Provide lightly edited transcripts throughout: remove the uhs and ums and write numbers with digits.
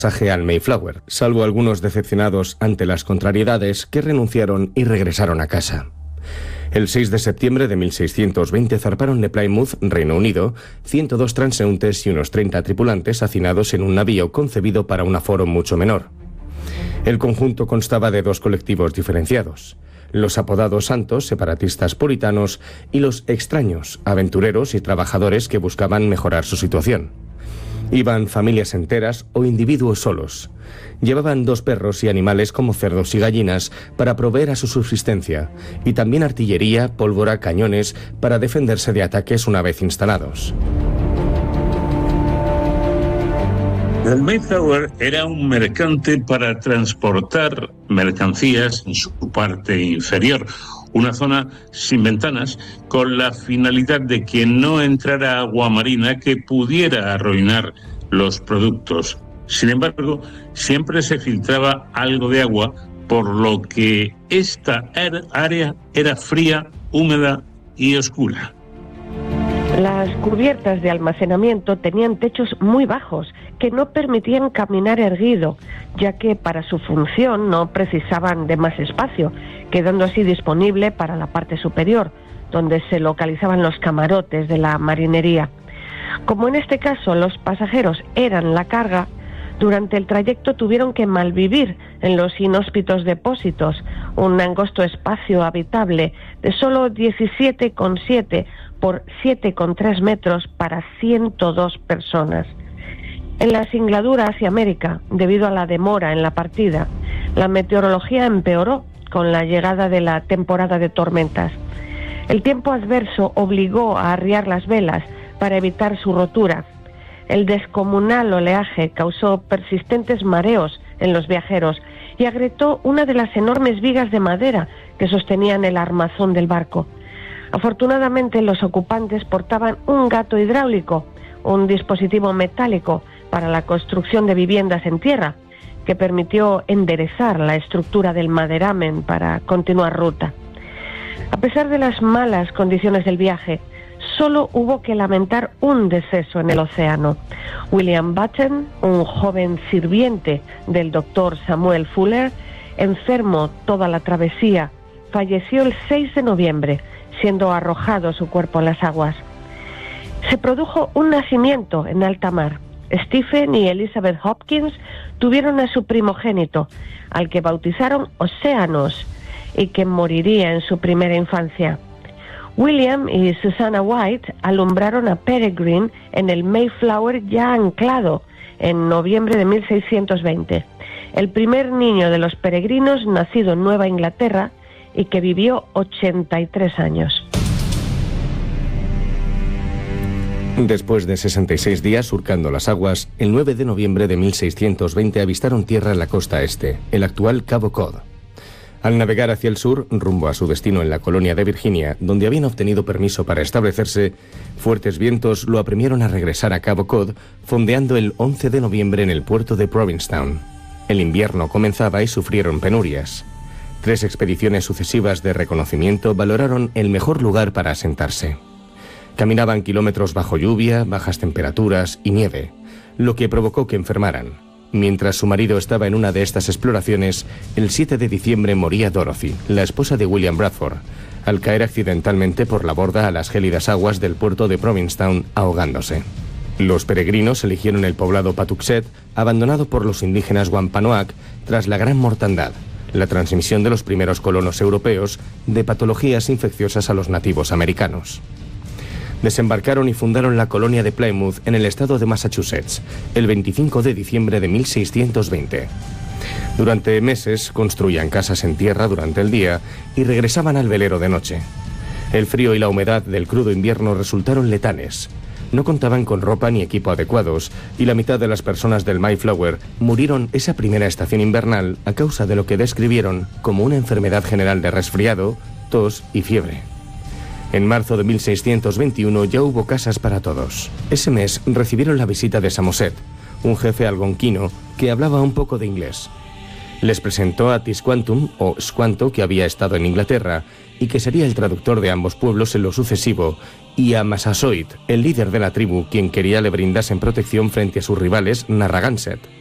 pasaje al Mayflower, salvo algunos decepcionados ante las contrariedades que renunciaron y regresaron a casa. El 6 de septiembre de 1620 zarparon de Plymouth, Reino Unido, 102 transeúntes y unos 30 tripulantes hacinados en un navío concebido para un aforo mucho menor. El conjunto constaba de dos colectivos diferenciados: los apodados santos, separatistas puritanos, y los extraños, aventureros y trabajadores que buscaban mejorar su situación. Iban familias enteras o individuos solos. Llevaban 2 perros y animales como cerdos y gallinas para proveer a su subsistencia, y también artillería, pólvora, cañones para defenderse de ataques una vez instalados. El Mayflower era un mercante para transportar mercancías en su parte inferior, una zona sin ventanas, con la finalidad de que no entrara agua marina que pudiera arruinar los productos. Sin embargo, siempre se filtraba algo de agua, por lo que esta área era fría, húmeda y oscura. Las cubiertas de almacenamiento tenían techos muy bajos que no permitían caminar erguido, ya que para su función no precisaban de más espacio, quedando así disponible para la parte superior, donde se localizaban los camarotes de la marinería. Como en este caso los pasajeros eran la carga, durante el trayecto tuvieron que malvivir en los inhóspitos depósitos, un angosto espacio habitable de solo 17,7 por 7,3 metros para 102 personas. En la singladura hacia América, debido a la demora en la partida, la meteorología empeoró con la llegada de la temporada de tormentas. El tiempo adverso obligó a arriar las velas para evitar su rotura. El descomunal oleaje causó persistentes mareos en los viajeros y agrietó una de las enormes vigas de madera que sostenían el armazón del barco. Afortunadamente, los ocupantes portaban un gato hidráulico, un dispositivo metálico para la construcción de viviendas en tierra, que permitió enderezar la estructura del maderamen para continuar ruta. A pesar de las malas condiciones del viaje, solo hubo que lamentar un deceso en el océano. William Button, un joven sirviente del doctor Samuel Fuller, enfermo toda la travesía, falleció el 6 de noviembre, siendo arrojado su cuerpo a las aguas. Se produjo un nacimiento en alta mar. Stephen y Elizabeth Hopkins tuvieron a su primogénito, al que bautizaron Océanos, y que moriría en su primera infancia. William y Susanna White alumbraron a Peregrine en el Mayflower ya anclado en noviembre de 1620, el primer niño de los peregrinos nacido en Nueva Inglaterra y que vivió 83 años. Después de 66 días surcando las aguas, el 9 de noviembre de 1620 avistaron tierra en la costa este, el actual Cabo Cod. Al navegar hacia el sur, rumbo a su destino en la colonia de Virginia, donde habían obtenido permiso para establecerse, fuertes vientos lo apremiaron a regresar a Cabo Cod, fondeando el 11 de noviembre en el puerto de Provincetown. El invierno comenzaba y sufrieron penurias. 3 expediciones sucesivas de reconocimiento valoraron el mejor lugar para asentarse. Caminaban kilómetros bajo lluvia, bajas temperaturas y nieve, lo que provocó que enfermaran. Mientras su marido estaba en una de estas exploraciones, el 7 de diciembre moría Dorothy, la esposa de William Bradford, al caer accidentalmente por la borda a las gélidas aguas del puerto de Provincetown, ahogándose. Los peregrinos eligieron el poblado Patuxet, abandonado por los indígenas Wampanoag, tras la gran mortandad, la transmisión de los primeros colonos europeos de patologías infecciosas a los nativos americanos. Desembarcaron y fundaron la colonia de Plymouth en el estado de Massachusetts, el 25 de diciembre de 1620. Durante meses construían casas en tierra durante el día y regresaban al velero de noche. El frío y la humedad del crudo invierno resultaron letales. No contaban con ropa ni equipo adecuados y la mitad de las personas del Mayflower murieron esa primera estación invernal a causa de lo que describieron como una enfermedad general de resfriado, tos y fiebre. En marzo de 1621 ya hubo casas para todos. Ese mes recibieron la visita de Samoset, un jefe algonquino que hablaba un poco de inglés. Les presentó a Tisquantum, o Squanto, que había estado en Inglaterra y que sería el traductor de ambos pueblos en lo sucesivo, y a Massasoit, el líder de la tribu, quien quería le brindasen protección frente a sus rivales Narragansett.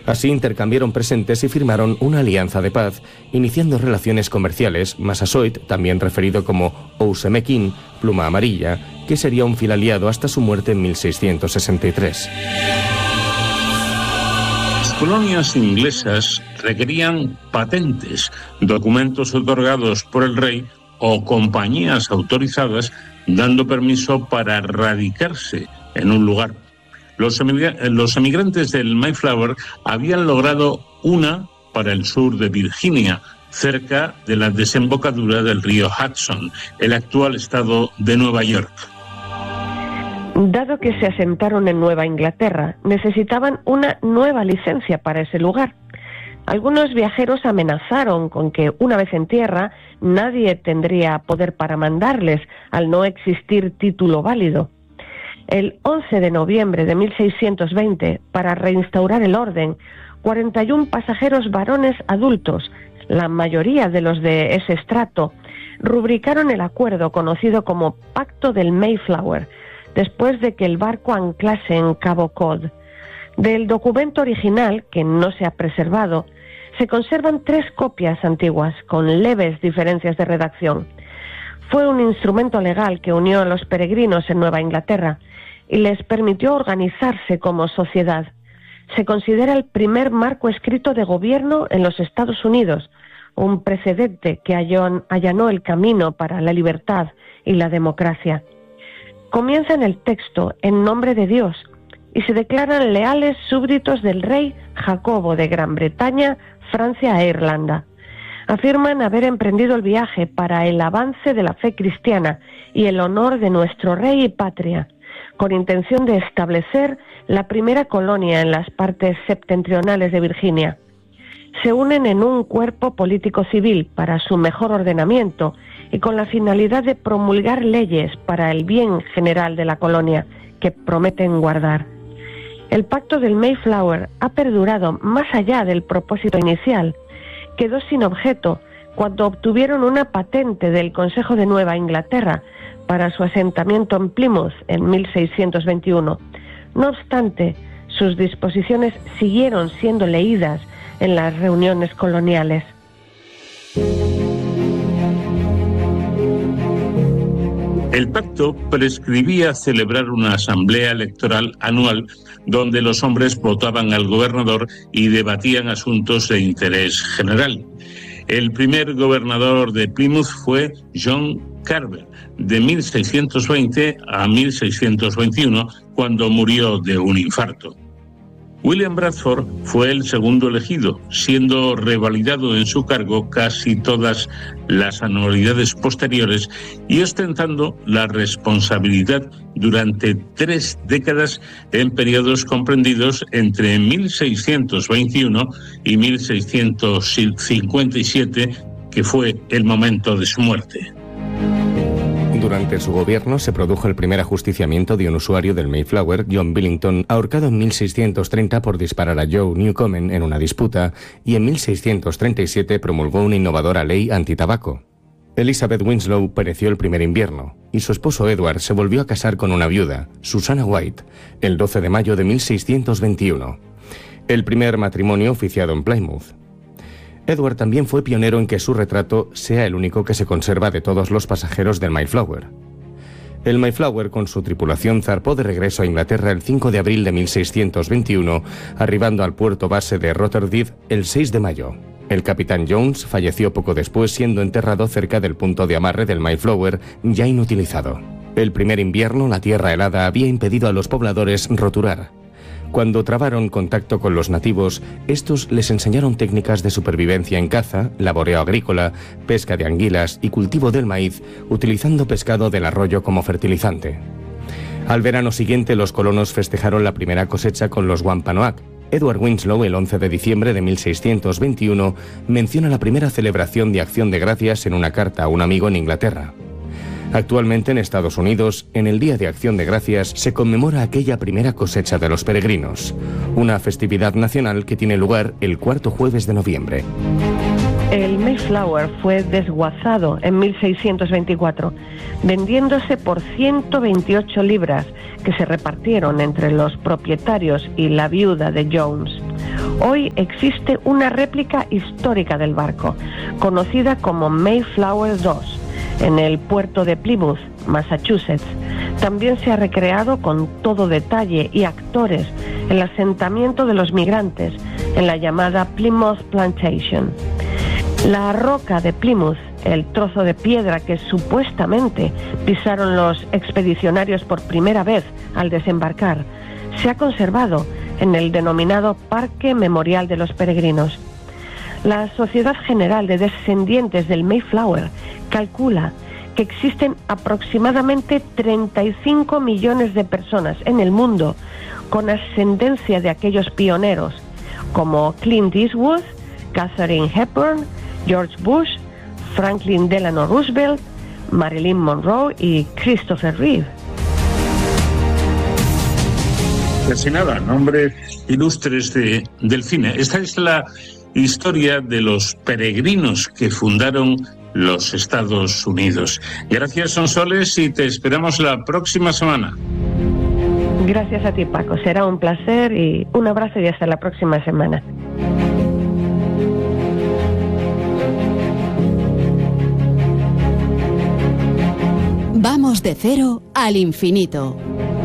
Así intercambiaron presentes y firmaron una alianza de paz, iniciando relaciones comerciales. Massasoit, también referido como Ousemekin, pluma amarilla, que sería un fiel aliado hasta su muerte en 1663. Las colonias inglesas requerían patentes, documentos otorgados por el rey o compañías autorizadas dando permiso para radicarse en un lugar. Los emigrantes del Mayflower habían logrado una para el sur de Virginia, cerca de la desembocadura del río Hudson, el actual estado de Nueva York. Dado que se asentaron en Nueva Inglaterra, necesitaban una nueva licencia para ese lugar. Algunos viajeros amenazaron con que, una vez en tierra, nadie tendría poder para mandarles, al no existir título válido. El 11 de noviembre de 1620, para reinstaurar el orden, 41 pasajeros varones adultos, la mayoría de los de ese estrato, rubricaron el acuerdo conocido como Pacto del Mayflower, después de que el barco anclase en Cabo Cod. Del documento original, que no se ha preservado, se conservan 3 copias antiguas, con leves diferencias de redacción. Fue un instrumento legal que unió a los peregrinos en Nueva Inglaterra y les permitió organizarse como sociedad. Se considera el primer marco escrito de gobierno en los Estados Unidos, un precedente que allanó el camino para la libertad y la democracia. Comienza en el texto en nombre de Dios y se declaran leales súbditos del rey Jacobo de Gran Bretaña, Francia e Irlanda. Afirman haber emprendido el viaje para el avance de la fe cristiana y el honor de nuestro rey y patria, con intención de establecer la primera colonia en las partes septentrionales de Virginia. Se unen en un cuerpo político-civil para su mejor ordenamiento y con la finalidad de promulgar leyes para el bien general de la colonia que prometen guardar. El pacto del Mayflower ha perdurado más allá del propósito inicial. Quedó sin objeto cuando obtuvieron una patente del Consejo de Nueva Inglaterra para su asentamiento en Plymouth en 1621. No obstante, sus disposiciones siguieron siendo leídas en las reuniones coloniales. El pacto prescribía celebrar una asamblea electoral anual donde los hombres votaban al gobernador y debatían asuntos de interés general. El primer gobernador de Plymouth fue John Carver, de 1620 a 1621, cuando murió de un infarto. William Bradford fue el segundo elegido, siendo revalidado en su cargo casi todas las anualidades posteriores y ostentando la responsabilidad durante 3 décadas en periodos comprendidos entre 1621 y 1657, que fue el momento de su muerte. Durante su gobierno se produjo el primer ajusticiamiento de un usuario del Mayflower, John Billington, ahorcado en 1630 por disparar a Joe Newcomen en una disputa, y en 1637 promulgó una innovadora ley antitabaco. Elizabeth Winslow pereció el primer invierno, y su esposo Edward se volvió a casar con una viuda, Susanna White, el 12 de mayo de 1621. El primer matrimonio oficiado en Plymouth. Edward también fue pionero en que su retrato sea el único que se conserva de todos los pasajeros del Mayflower. El Mayflower con su tripulación zarpó de regreso a Inglaterra el 5 de abril de 1621, arribando al puerto base de Rotterdam el 6 de mayo. El capitán Jones falleció poco después, siendo enterrado cerca del punto de amarre del Mayflower, ya inutilizado. El primer invierno, la tierra helada había impedido a los pobladores roturar. Cuando trabaron contacto con los nativos, estos les enseñaron técnicas de supervivencia en caza, laboreo agrícola, pesca de anguilas y cultivo del maíz, utilizando pescado del arroyo como fertilizante. Al verano siguiente, los colonos festejaron la primera cosecha con los Wampanoag. Edward Winslow, el 11 de diciembre de 1621, menciona la primera celebración de Acción de Gracias en una carta a un amigo en Inglaterra. Actualmente en Estados Unidos, en el Día de Acción de Gracias, se conmemora aquella primera cosecha de los peregrinos, una festividad nacional que tiene lugar el 4º jueves de noviembre. El Mayflower fue desguazado en 1624, vendiéndose por 128 libras, que se repartieron entre los propietarios y la viuda de Jones. Hoy existe una réplica histórica del barco, conocida como Mayflower II, en el puerto de Plymouth, Massachusetts. También se ha recreado con todo detalle y actores el asentamiento de los migrantes en la llamada Plymouth Plantation. La roca de Plymouth, el trozo de piedra que supuestamente pisaron los expedicionarios por primera vez al desembarcar, se ha conservado en el denominado Parque Memorial de los Peregrinos. La Sociedad General de Descendientes del Mayflower calcula que existen aproximadamente 35 millones de personas en el mundo con ascendencia de aquellos pioneros, como Clint Eastwood, Katharine Hepburn, George Bush, Franklin Delano Roosevelt, Marilyn Monroe y Christopher Reeve. Casi nada, nombres ilustres del cine. Esta es la historia de los peregrinos que fundaron los Estados Unidos. Gracias, Sonsoles, y te esperamos la próxima semana. Gracias a ti, Paco. Será un placer y un abrazo y hasta la próxima semana. Vamos de cero al infinito.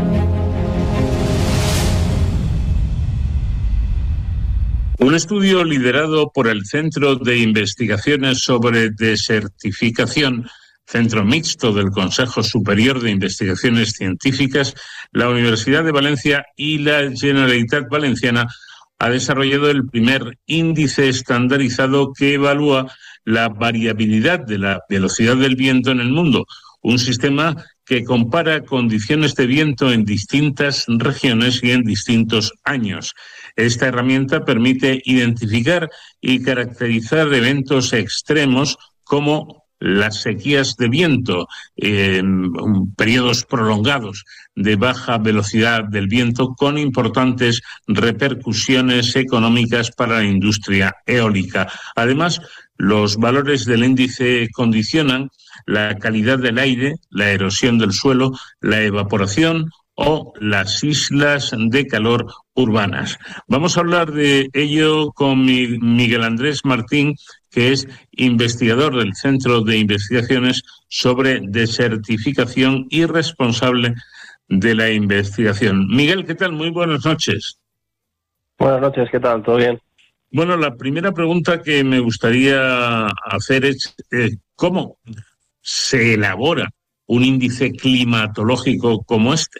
Un estudio liderado por el Centro de Investigaciones sobre Desertificación, centro mixto del Consejo Superior de Investigaciones Científicas, la Universidad de Valencia y la Generalitat Valenciana, ha desarrollado el primer índice estandarizado que evalúa la variabilidad de la velocidad del viento en el mundo, un sistema que compara condiciones de viento en distintas regiones y en distintos años. Esta herramienta permite identificar y caracterizar eventos extremos como las sequías de viento, periodos prolongados de baja velocidad del viento con importantes repercusiones económicas para la industria eólica. Además, los valores del índice condicionan la calidad del aire, la erosión del suelo, la evaporación o las islas de calor urbanas. Vamos a hablar de ello con Miguel Andrés Martín, que es investigador del Centro de Investigaciones sobre Desertificación y responsable de la investigación. Miguel, ¿qué tal? Muy buenas noches. Buenas noches, ¿qué tal? ¿Todo bien? Bueno, la primera pregunta que me gustaría hacer es ¿cómo se elabora un índice climatológico como este?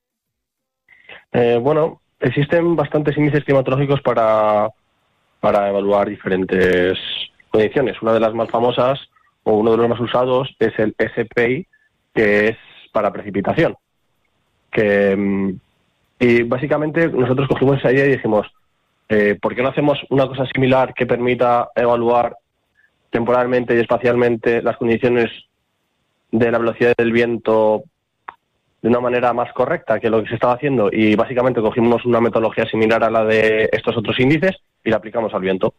Bueno, existen bastantes índices climatológicos para evaluar diferentes condiciones. Una de las más famosas o uno de los más usados es el SPI, que es para precipitación. Y básicamente nosotros cogimos esa idea y dijimos, ¿por qué no hacemos una cosa similar que permita evaluar temporalmente y espacialmente las condiciones de la velocidad del viento de una manera más correcta que lo que se estaba haciendo? Y básicamente cogimos una metodología similar a la de estos otros índices y la aplicamos al viento.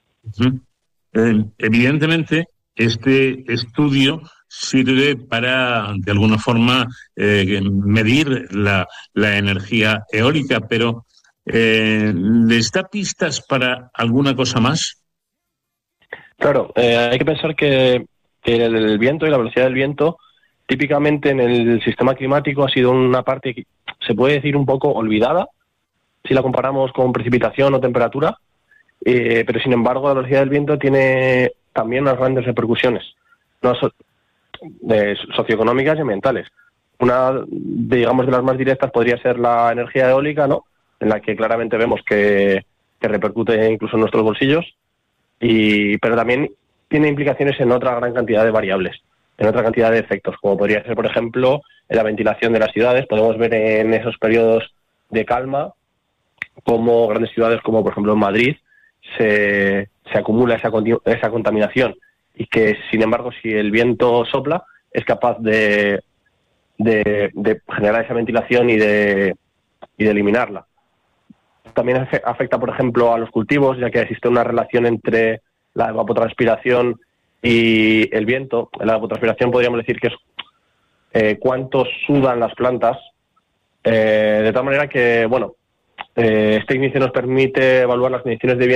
Evidentemente, este estudio sirve para, de alguna forma, medir la energía eólica, pero ¿les da pistas para alguna cosa más? Claro, hay que pensar que el viento y la velocidad del viento típicamente en el sistema climático ha sido una parte que se puede decir un poco olvidada si la comparamos con precipitación o temperatura, pero sin embargo la velocidad del viento tiene también unas grandes repercusiones socioeconómicas y ambientales. Una, digamos, de las más directas podría ser la energía eólica, ¿no? En la que claramente vemos que repercute incluso en nuestros bolsillos, pero también tiene implicaciones en otra gran cantidad de variables, en otra cantidad de efectos, como podría ser, por ejemplo, en la ventilación de las ciudades. Podemos ver en esos periodos de calma como grandes ciudades como, por ejemplo, en Madrid, se acumula esa contaminación y que, sin embargo, si el viento sopla, es capaz de generar esa ventilación y de eliminarla. También afecta, por ejemplo, a los cultivos, ya que existe una relación entre la evapotranspiración y el viento. La evapotranspiración podríamos decir que es cuánto sudan las plantas, de tal manera que, bueno, Este índice nos permite evaluar las condiciones de